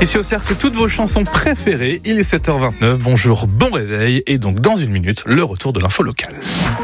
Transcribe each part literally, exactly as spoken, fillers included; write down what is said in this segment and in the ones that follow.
Ici au C E R, c'est toutes vos chansons préférées. Il est sept heures vingt-neuf. Bonjour, bon réveil. Et donc, dans une minute, le retour de l'info locale.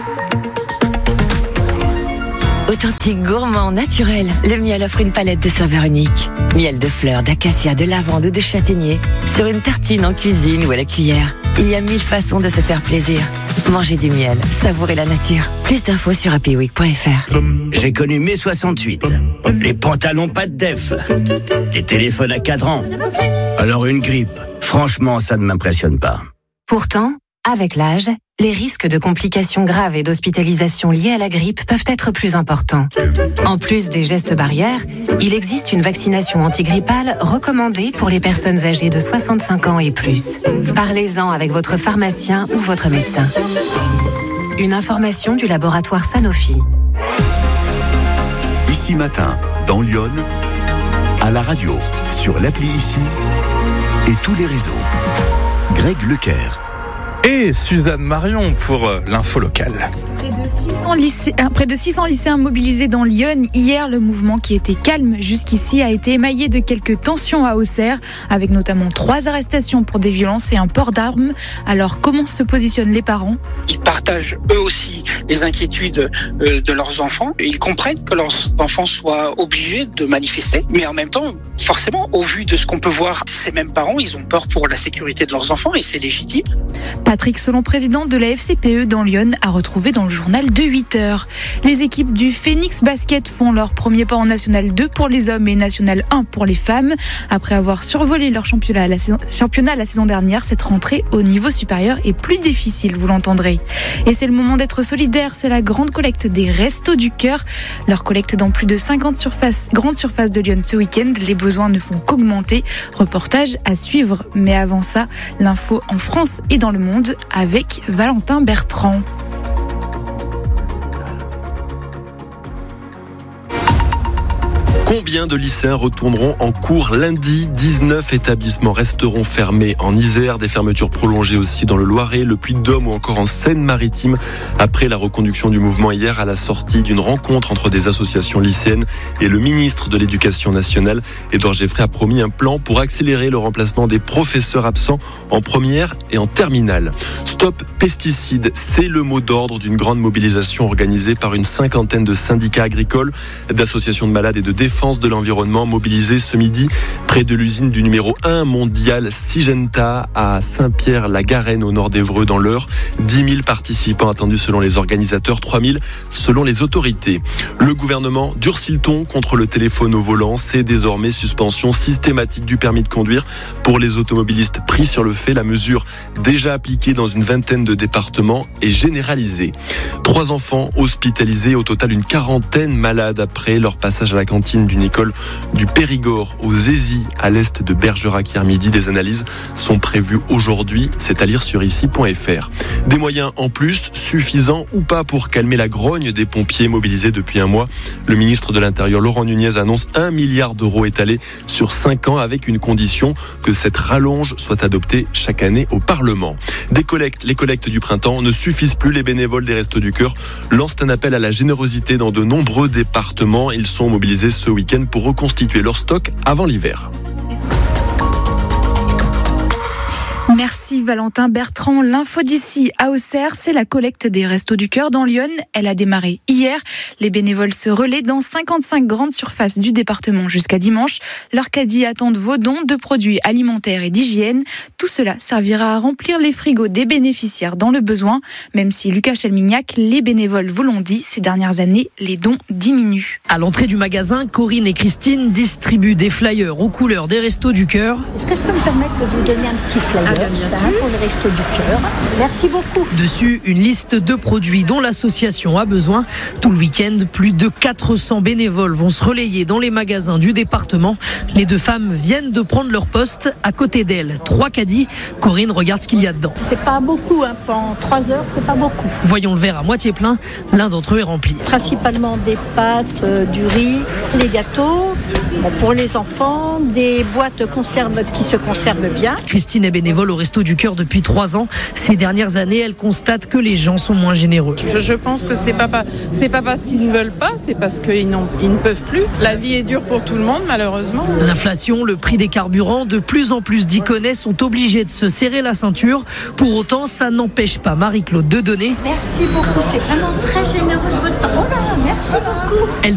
Authentique, gourmand, naturel, le miel offre une palette de saveurs uniques. Miel de fleurs, d'acacia, de lavande ou de châtaignier. Sur une tartine, en cuisine ou à la cuillère. Il y a mille façons de se faire plaisir. Mangez du miel, savourez la nature. Plus d'infos sur happy week point f r. J'ai connu mai soixante-huit. Les pantalons pas de def. Les téléphones à cadran. Alors une grippe. Franchement, ça ne m'impressionne pas. Pourtant, avec l'âge, les risques de complications graves et d'hospitalisation liées à la grippe peuvent être plus importants. En plus des gestes barrières, il existe une vaccination antigrippale recommandée pour les personnes âgées de soixante-cinq ans et plus. Parlez-en avec votre pharmacien ou votre médecin. Une information du laboratoire Sanofi. Ici Matin, dans Lyon, à la radio, sur l'appli Ici et tous les réseaux. Greg Leclerc. Et Suzanne Marion pour l'info locale. Près de six cents lycéens, près de six cents lycéens mobilisés dans Lyon. Hier, le mouvement qui était calme jusqu'ici a été émaillé de quelques tensions à Auxerre, avec notamment trois arrestations pour des violences et un port d'armes. Alors, comment se positionnent les parents ? Ils partagent eux aussi les inquiétudes de leurs enfants. Ils comprennent que leurs enfants soient obligés de manifester. Mais en même temps, forcément, au vu de ce qu'on peut voir, ces mêmes parents, ils ont peur pour la sécurité de leurs enfants et c'est légitime. Patrick Solon, président de la F C P E dans Lyon, a retrouvé dans le journal de huit heures. Les équipes du Phoenix Basket font leur premier pas en National deux pour les hommes et National un pour les femmes. Après avoir survolé leur championnat la saison, championnat la saison dernière, cette rentrée au niveau supérieur est plus difficile, vous l'entendrez. Et c'est le moment d'être solidaire, c'est la grande collecte des Restos du Cœur. Leur collecte dans plus de cinquante surfaces, grandes surfaces de Lyon ce week-end. Les besoins ne font qu'augmenter. Reportage à suivre. Mais avant ça, l'info en France et dans le monde avec Valentin Bertrand. Combien de lycéens retourneront en cours lundi ? dix-neuf établissements resteront fermés en Isère, des fermetures prolongées aussi dans le Loiret, le Puy-de-Dôme ou encore en Seine-Maritime. Après la reconduction du mouvement hier à la sortie d'une rencontre entre des associations lycéennes et le ministre de l'Éducation nationale, Édouard Geffray a promis un plan pour accélérer le remplacement des professeurs absents en première et en terminale. Stop pesticides, c'est le mot d'ordre d'une grande mobilisation organisée par une cinquantaine de syndicats agricoles, d'associations de malades et de défense de l'environnement mobilisés ce midi près de l'usine du numéro un mondial Syngenta à Saint-Pierre-la-Garenne au nord d'Évreux dans l'Eure. dix mille participants attendus selon les organisateurs, trois mille selon les autorités. Le gouvernement durcit le ton contre le téléphone au volant. C'est désormais suspension systématique du permis de conduire pour les automobilistes pris sur le fait. La mesure déjà appliquée dans une vingtaine de départements est généralisée. Trois enfants hospitalisés, au total une quarantaine malades après leur passage à la cantine d'une école du Périgord aux Zézy à l'est de Bergerac hier midi. Des analyses sont prévues aujourd'hui, c'est à lire sur ici point f r. Des moyens en plus, suffisants ou pas pour calmer la grogne des pompiers mobilisés depuis un mois. Le ministre de l'Intérieur Laurent Nunez annonce un milliard d'euros étalés sur cinq ans avec une condition, que cette rallonge soit adoptée chaque année au Parlement. Des collectes, les collectes du printemps ne suffisent plus. Les bénévoles des Restos du Cœur lancent un appel à la générosité dans de nombreux départements. Ils sont mobilisés ce week-end pour reconstituer leur stock avant l'hiver. Merci Valentin Bertrand. L'info d'ici à Auxerre, c'est la collecte des Restos du Cœur dans Lyon. Elle a démarré hier. Les bénévoles se relaient dans cinquante-cinq grandes surfaces du département jusqu'à dimanche. Leurs caddies attendent vos dons de produits alimentaires et d'hygiène. Tout cela servira à remplir les frigos des bénéficiaires dans le besoin. Même si Lucas Chelmignac, les bénévoles vous l'ont dit, ces dernières années, les dons diminuent. À l'entrée du magasin, Corinne et Christine distribuent des flyers aux couleurs des Restos du Cœur. Est-ce que je peux me permettre de vous donner un petit flyer ah, ça, pour les Restos du Cœur. Merci beaucoup. Dessus, une liste de produits dont l'association a besoin. Tout le week-end, plus de quatre cents bénévoles vont se relayer dans les magasins du département. Les deux femmes viennent de prendre leur poste. À côté d'elles, trois caddies. Corinne regarde ce qu'il y a dedans. C'est pas beaucoup, hein. En trois heures, c'est pas beaucoup. Voyons le verre à moitié plein. L'un d'entre eux est rempli. Principalement des pâtes, euh, du riz, les gâteaux. Bon, pour les enfants, des boîtes de conserve qui se conservent bien. Christine est bénévole au Resto du Cœur depuis trois ans. Ces dernières années, elle constate que les gens sont moins généreux. Je, je pense que c'est pas, pas, c'est pas parce qu'ils ne veulent pas, c'est parce qu'ils n'ont, ils ne peuvent plus. La vie est dure pour tout le monde, malheureusement. L'inflation, le prix des carburants, de plus en plus d'Iconais sont obligés de se serrer la ceinture. Pour autant, ça n'empêche pas Marie-Claude de donner. Merci beaucoup, c'est vraiment très généreux de votre part. Oh là, merci beaucoup. Elle